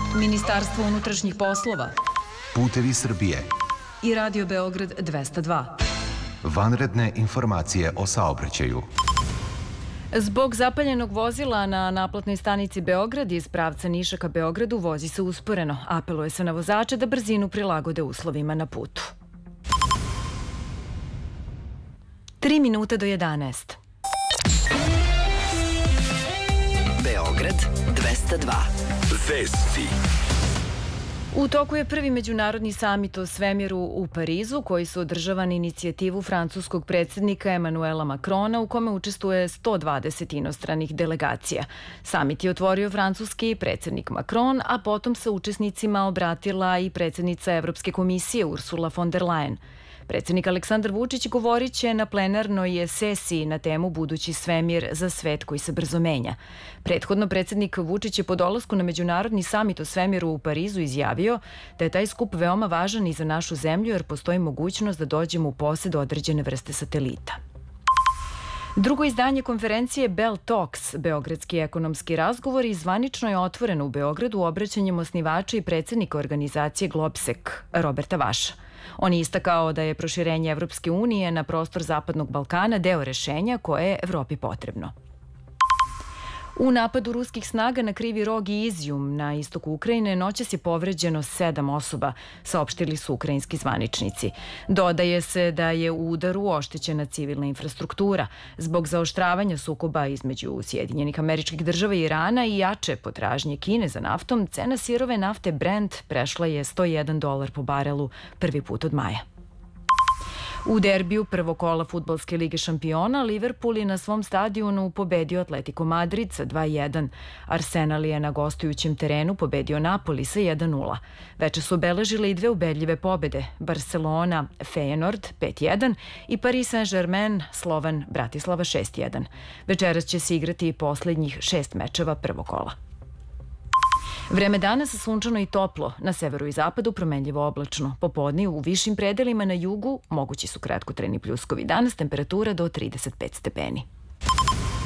Ministarstvo unutrašnjih poslova, Putevi Srbije i Radio Beograd 202. Vanredne informacije o saobraćaju. Zbog zapaljenog vozila na naplatnoj stanici Beograd iz pravca Niša ka Beogradu vozi se usporeno. Apeluje se na vozače da brzinu prilagode uslovima na putu. 3 minuta do 11. Beograd 202. Vesti. U toku je prvi međunarodni samit o svemiru u Parizu, koji su održavan inicijativu francuskog predsjednika Emanuela Macrona, u kome učestvuje 120 inostranih delegacija. Samit je otvorio francuski predsjednik Macron, a potom se učesnicima obratila i predsjednica Evropske komisije Ursula von der Leyen. Predsjednik Aleksandar Vučić govorit će na plenarnoj sesiji na temu Budući svemir za svet koji se brzo menja. Prethodno predsjednik Vučić je po dolasku na međunarodni samit o svemiru u Parizu izjavio da je taj skup veoma važan i za našu zemlju jer postoji mogućnost da dođemo u posjed određene vrste satelita. Drugo izdanje konferencije Bell Talks, Beogradski ekonomski razgovori, zvanično je otvoreno u Beogradu obraćanjem osnivača i predsjednika organizacije Globsek, Roberta Vaša. On je istakao da je proširenje Evropske unije na prostor Zapadnog Balkana deo rešenja koje je Evropi potrebno. U napadu ruskih snaga na Krivi Rog i Izjum na istoku Ukrajine noćas je povređeno 7 osoba, saopštili su ukrajinski zvaničnici. Dodaje se da je u udaru oštećena civilna infrastruktura. Zbog zaoštravanja sukoba između Sjedinjenih Američkih Država i Irana i jače potražnje Kine za naftom, cena sirove nafte Brent prešla je $101 po barelu prvi put od maja. U derbiju prvog kola fudbalske lige šampiona, Liverpool je na svom stadionu pobedio Atletico Madrid sa 2:1. Arsenal je na gostujućem terenu pobedio Napoli sa 1:0. Veče su obeležile i dve ubedljive pobede: Barcelona, Feyenoord 5:1 i Paris Saint-Germain, Slovan, Bratislava 6:1. Večeras će se igrati i poslednjih 6 mečeva prvog kola. Vreme danas sunčano i toplo, na severu i zapadu promenljivo oblačno. Popodne u višim predelima na jugu mogući su kratkotrajni pljuskovi. Danas temperatura do 35 stepeni.